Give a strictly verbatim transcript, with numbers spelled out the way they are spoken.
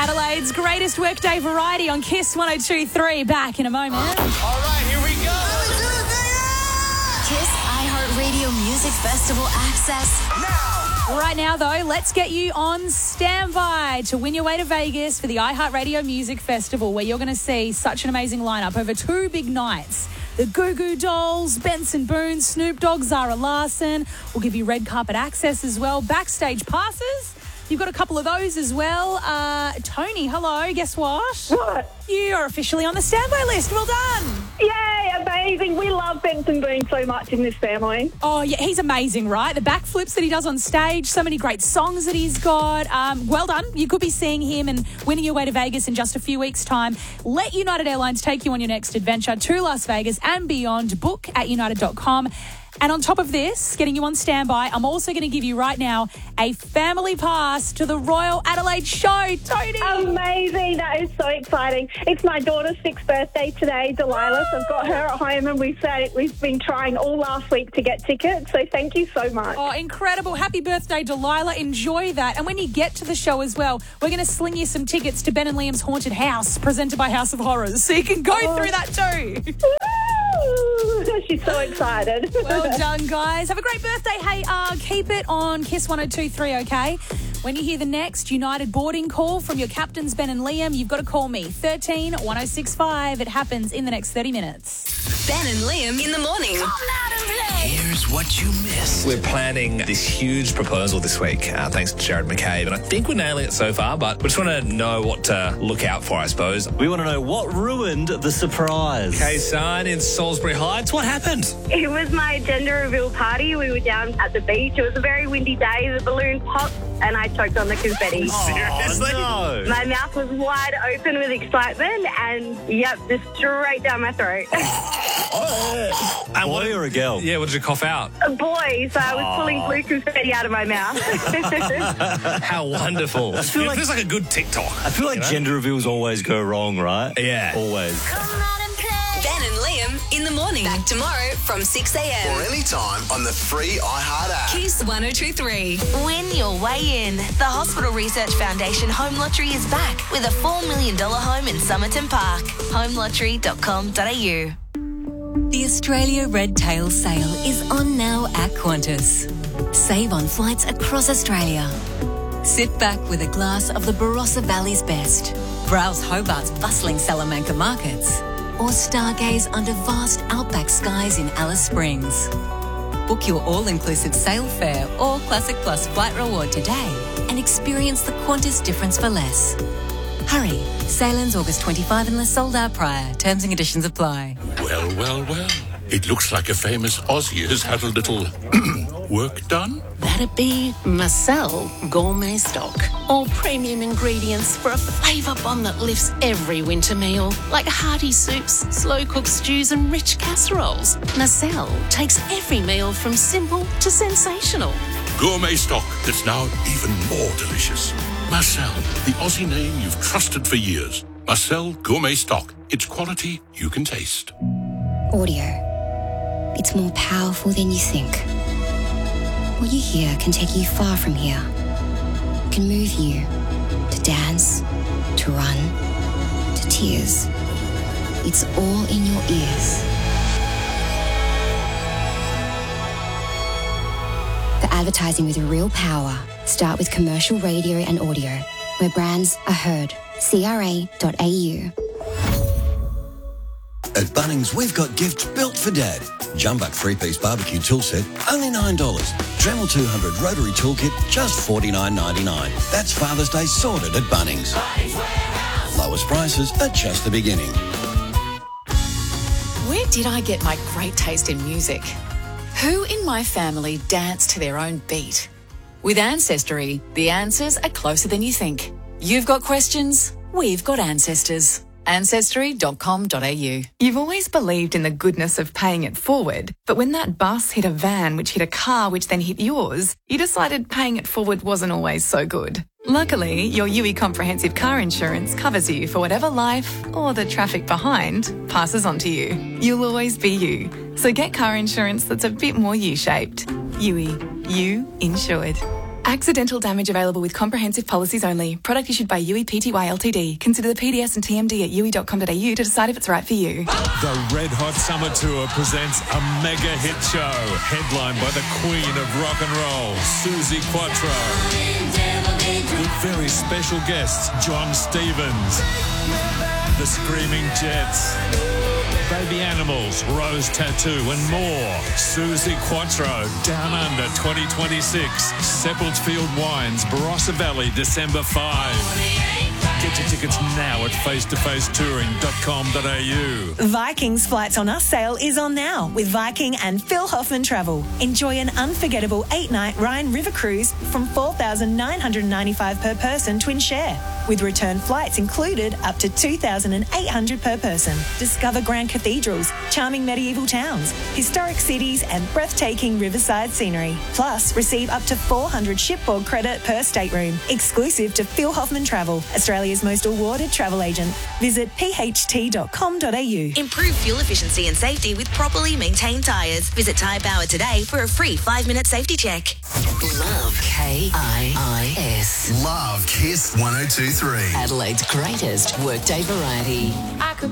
Adelaide's greatest workday variety on Kiss one oh two point three. Back in a moment. All right, here we go. Kiss iHeartRadio Music Festival access Now. Right now, though, let's get you on standby to win your way to Vegas for the iHeartRadio Music Festival, where you're going to see such an amazing lineup over two big nights. The Goo Goo Dolls, Benson Boone, Snoop Dogg, Zara Larsson. We'll give you red carpet access as well. Backstage passes. You've got a couple of those as well. Uh, Tony, hello. Guess what? What? You are officially on the standby list. Well done. Yay, amazing. We love Benson Boone so much in this family. Oh, yeah, he's amazing, right? The backflips that he does on stage, so many great songs that he's got. Um, well done. You could be seeing him and winning your way to Vegas in just a few weeks' time. Let United Airlines take you on your next adventure to Las Vegas and beyond. Book at united dot com. And on top of this, getting you on standby, I'm also going to give you right now a family pass to the Royal Adelaide Show. Tony! Amazing. That is so exciting. It's my daughter's sixth birthday today, Delilah. So I've got her at home and we've, said, we've been trying all last week to get tickets. So thank you so much. Oh, incredible. Happy birthday, Delilah. Enjoy that. And when you get to the show as well, we're going to sling you some tickets to Ben and Liam's Haunted House, presented by House of Horrors. So you can go Oh. through that too. She's so excited. Well done, guys. Have a great birthday. Hey, uh, keep it on Kiss one oh two point three, okay? When you hear the next United boarding call from your captains, Ben and Liam, you've got to call me. thirteen one oh six five. It happens in the next thirty minutes. Ben and Liam in the morning. Come out and play. Here's what you missed. We're planning this huge proposal this week, uh, thanks to Jared McCabe, and I think we're nailing it so far, but we just want to know what to look out for, I suppose. We want to know what ruined the surprise. Okay, son, in Salisbury Heights, what happened? It was my gender reveal party. We were down at the beach. It was a very windy day. The balloon popped and I choked on the confetti. Seriously? Oh, no. My mouth was wide open with excitement and, yep, just straight down my throat. And Boy or a girl? Yeah, what did you cough out? A boy, so I was pulling blue confetti out of my mouth. How wonderful. It feel like- feels like a good TikTok. I feel like You know? gender reveals always go wrong, right? Yeah. Always. Come out and play. Ben and Liam in the morning. Back tomorrow from six a.m. Or anytime on the free iHeart app. Kiss one oh two point three. Win your way in. The Hospital Research Foundation Home Lottery is back with a four million dollars home in Somerton Park. home lottery dot com dot a u. The Australia Red Tail Sale is on now at Qantas. Save on flights across Australia. Sit back with a glass of the Barossa Valley's best. Browse Hobart's bustling Salamanca markets. Or stargaze under vast outback skies in Alice Springs. Book your all-inclusive sail fare or Classic Plus flight reward today and experience the Qantas difference for less. Hurry, sail ends August twenty-fifth unless sold out prior. Terms and conditions apply. Well, well, well. It looks like a famous Aussie has had a little work done. That'd be Marcel Gourmet Stock. All premium ingredients for a flavour bomb that lifts every winter meal, like hearty soups, slow-cooked stews and rich casseroles. Marcel takes every meal from simple to sensational. Gourmet stock that's now even more delicious. Marcel, the Aussie name you've trusted for years. Marcel Gourmet Stock. It's quality you can taste. Audio. It's more powerful than you think. What you hear can take you far from here. Can move you to dance, to run, to tears. It's all in your ears. The advertising with real power. Start with commercial radio and audio, where brands are heard. C R A dot A U. At Bunnings, we've got gifts built for Dad. Jumbuck three-piece barbecue tool set, only nine dollars. Dremel two hundred rotary toolkit, just forty-nine ninety-nine. That's Father's Day sorted at Bunnings. Lowest prices at just the beginning. Where did I get my great taste in music? Who in my family danced to their own beat? With Ancestry, the answers are closer than you think. You've got questions, we've got ancestors. ancestry dot com dot a u. You've always believed in the goodness of paying it forward, but when that bus hit a van which hit a car which then hit yours, you decided paying it forward wasn't always so good. Luckily, your U I Comprehensive Car Insurance covers you for whatever life, or the traffic behind, passes on to you. You'll always be you. So get car insurance that's a bit more U-shaped. U I, you insured. Accidental damage available with comprehensive policies only. Product issued by U E P T Y Ltd. Consider the P D S and T M D at u e dot com dot a u to decide if it's right for you. The Red Hot Summer Tour presents a mega hit show, headlined by the Queen of Rock and Roll, Suzi Quatro, with very special guests John Stevens, the Screaming Jets, Baby Animals, Rose Tattoo and more. Suzi Quatro, Down Under twenty twenty-six, Seppeltsfield Wines, Barossa Valley, December fifth. Get your tickets now at face to face touring dot com dot a u. Viking's Flights on Us sale is on now with Viking and Phil Hoffman Travel. Enjoy an unforgettable eight-night Rhine River cruise from four thousand nine hundred ninety-five dollars per person twin share, with return flights included up to two thousand eight hundred dollars per person. Discover grand cathedrals, charming medieval towns, historic cities and breathtaking riverside scenery. Plus, receive up to four hundred shipboard credit per stateroom, exclusive to Phil Hoffman Travel, Australia's most awarded travel agent. Visit p h t dot com dot a u. Improve fuel efficiency and safety with properly maintained tyres. Visit Tyre Power today for a free five-minute safety check. Love K I I S. Love Kiss one oh two three. Adelaide's greatest workday variety.